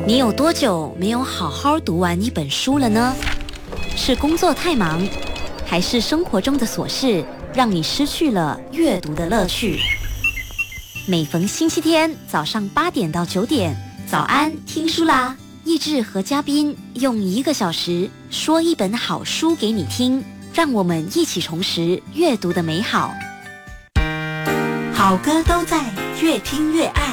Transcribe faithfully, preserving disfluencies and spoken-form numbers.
你有多久没有好好读完一本书了呢？是工作太忙，还是生活中的琐事让你失去了阅读的乐趣？每逢星期天早上八点到九点，早安听书啦！益智和嘉宾用一个小时说一本好书给你听，让我们一起重拾阅读的美好。 好歌都在越听越爱。